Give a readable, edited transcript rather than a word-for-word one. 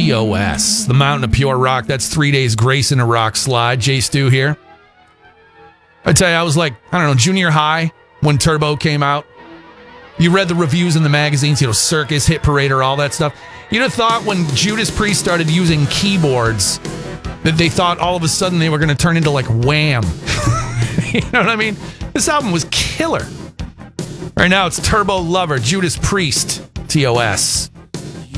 TOS, the Mountain of Pure Rock. That's 3 days grace in a rock slide. Jay Stu here. I tell you, I was like, I don't know, junior high when Turbo came out. You read the reviews in the magazines, Circus, Hit Parader, all that stuff. You'd have thought when Judas Priest started using keyboards that they thought all of a sudden they were going to turn into like Wham. You know what I mean? This album was killer. Right now it's Turbo Lover, Judas Priest, TOS.